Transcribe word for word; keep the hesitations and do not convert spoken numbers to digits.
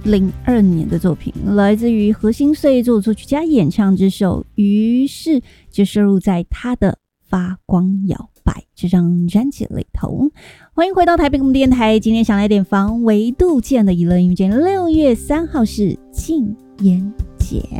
零二年的作品，来自于何心碎作作曲家演唱之首，于是就收录在他的发光摇摆这张专辑里头。欢迎回到台北广播电台，今天想来点防微杜渐的娱乐音乐节，六月三号是禁烟节。